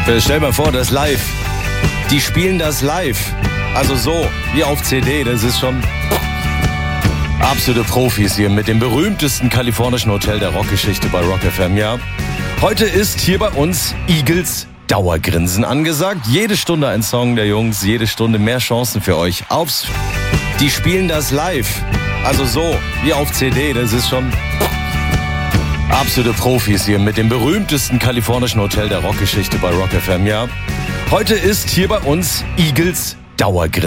Stell mal vor, das live. Die spielen das live. Also so, wie auf CD. Das ist schon absolute Profis hier mit dem berühmtesten kalifornischen Hotel der Rockgeschichte bei Rock FM, ja. Heute ist hier bei uns Eagles Dauergrinsen angesagt. Jede Stunde ein Song der Jungs, jede Stunde mehr Chancen für euch aufs... Die spielen das live. Also so, wie auf CD. Das ist schon absolute Profis hier mit dem berühmtesten kalifornischen Hotel der Rockgeschichte bei Rock FM, ja. Heute ist hier bei uns Eagles Dauergrinsen.